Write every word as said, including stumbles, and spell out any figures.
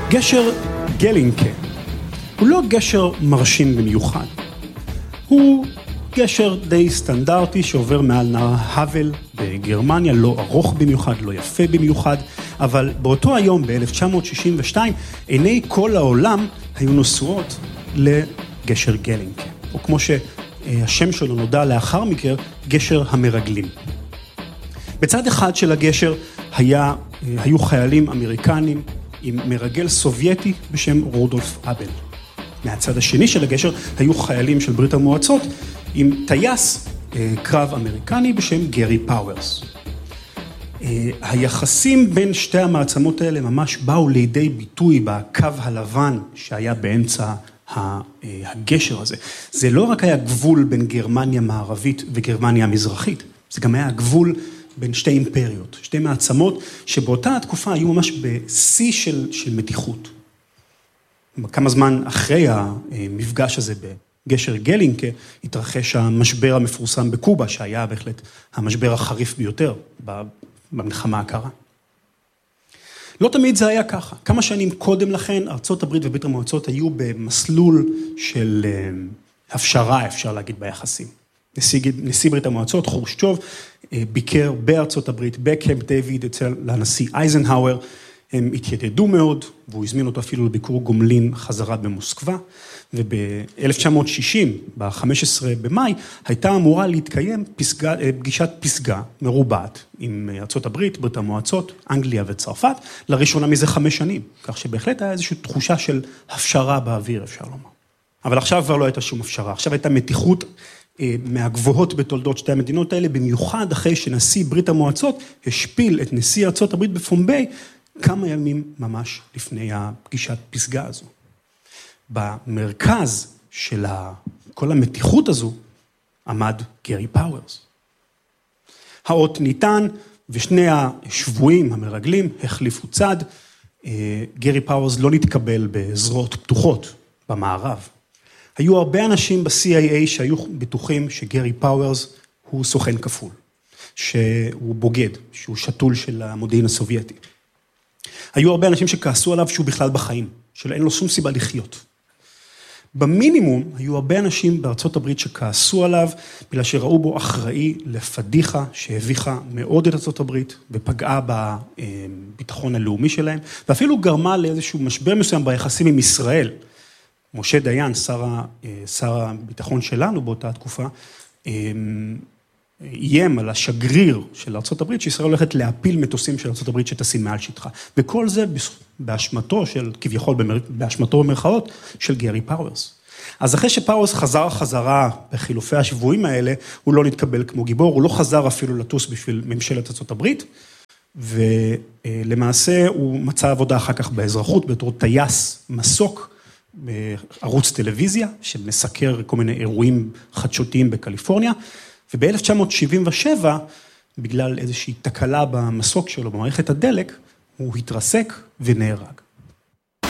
גשר גלינקה הוא לא גשר מרשים במיוחד. הוא גשר די סטנדרטי שעובר מעל נהר האבל בגרמניה, לא ארוך במיוחד, לא יפה במיוחד, אבל באותו היום, ב-אלף תשע מאות שישים ושתיים, עיני כל העולם היו נשואות לגשר גלינקה, או כמו שהשם שלו נודע לאחר מכן, גשר המרגלים. בצד אחד של הגשר היה, היו חיילים אמריקנים עם מרגל סובייטי בשם רודולף אבל. מהצד השני של הגשר היו חיילים של ברית המועצות עם טייס קרב אמריקני בשם גרי פאוורס. היחסים בין שתי המעצמות האלה ממש באו לידי ביטוי בקו הלבן שהיה באמצע הגשר הזה. זה לא רק היה גבול בין גרמניה המערבית וגרמניה המזרחית, זה גם היה גבול בין שתי אימפריות, שתי מעצמות שבאותה התקופה היו ממש בשיא של, של מתיחות. כמה זמן אחרי המפגש הזה בגשר גלינקה, התרחש המשבר המפורסם בקובה, שהיה בהחלט המשבר החריף ביותר במלחמה הקרה. לא תמיד זה היה ככה. כמה שנים קודם לכן, ארצות הברית וברית המועצות היו במסלול של הפשרה, אפשר להגיד, ביחסים. נשיא, נשיא ברית המועצות, חורשצ'וב, ביקר בארצות הברית, בקמפ דיוויד, אצל הנשיא אייזנהאואר, הם התיידדו מאוד, והוא הזמין אותו אפילו לביקור גומלין חזרה במוסקבה, וב-אלף תשע מאות שישים, ב-חמישה עשר במאי, הייתה אמורה להתקיים פסגה, פגישת פסגה מרובעת עם ארצות הברית, ברית המועצות, אנגליה וצרפת, לראשונה מזה חמש שנים, כך שבהחלט היה איזושהי תחושה של הפשרה באוויר, אפשר לומר. אבל עכשיו כבר לא הייתה שום הפשרה, עכשיו הייתה מתיחות מהגבוהות בתולדות שתי המדינות האלה, במיוחד אחרי שנשיא ברית המועצות השפיל את נשיא ארצות הברית בפומביי, כמה ימים ממש לפני הפגישת פסגה הזו. במרכז של כל המתיחות הזו עמד גרי פאוורס. האות ניתן, ושני השבויים המרגלים החליפו צד. גרי פאוורס לא נתקבל בזרועות פתוחות במערב. היו הרבה אנשים ב-סי איי איי שהיו בטוחים שגרי פאוורס הוא סוכן כפול, שהוא בוגד, שהוא שתול של המודיעין הסובייטי. היו הרבה אנשים שכעסו עליו שהוא בכלל בחיים, שאין לו שום סיבה לחיות. במינימום, היו הרבה אנשים בארצות הברית שכעסו עליו, בגלל שראו בו אחראי לפדיחה שהביכה מאוד את ארצות הברית, ופגעה בביטחון הלאומי שלהם, ואפילו גרמה לאיזשהו משבר מסוים ביחסים עם ישראל. משה דיין, שר, שר הביטחון שלנו באותה תקופה, איים על השגריר של ארצות הברית, שישראל הולכת להפיל מטוסים של ארצות הברית שטסים מעל שטחה. וכל זה באשמתו של, כביכול באשמתו במרכאות, של גרי פאוורס. אז אחרי שפאוורס חזר חזרה בחילופי השבויים האלה, הוא לא נתקבל כמו גיבור, הוא לא חזר אפילו לטוס בשביל ממשלת ארצות הברית, ולמעשה הוא מצא עבודה אחר כך באזרחות, בתור טייס מסוק, בערוץ טלוויזיה, שמסקר כל מיני אירועים חדשותיים בקליפורניה, וב-אלף תשע מאות שבעים ושבע, בגלל איזושהי תקלה במסוק שלו, במערכת הדלק, הוא התרסק ונהרג.